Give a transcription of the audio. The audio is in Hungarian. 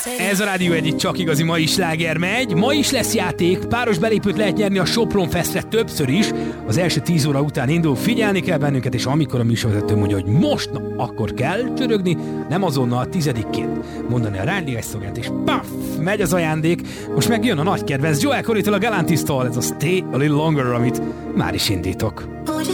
Ez a Rádió Egy, csak igazi mai sláger megy. Ma is lesz játék, páros belépőt lehet nyerni a Sopron Festre többször is. Az első 10 óra után indul, figyelni kell bennünket, és amikor a műsorvezető mondja, hogy most, na, akkor kell csörögni, nem azonnal 10-ként mondani a Rádió Egy szlogent, és paf, megy az ajándék. Most meg jön a nagy kedvenc Joel Corrytól, a Galantis-tól, ez a Stay a Little Longer, amit már is indítok.